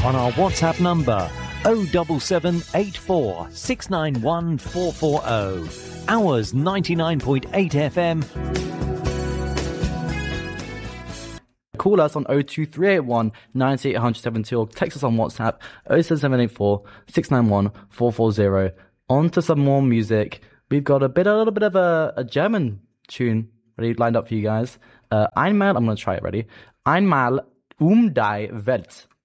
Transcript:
on our WhatsApp number 07784 691 440. Ours 99.8 FM. Call us on 02381 980072 or text us on WhatsApp 07784 691 440. On to some more music. We've got a little bit of a German tune ready lined up for you guys. Einmal, I'm going to try it, ready? Einmal die Welt.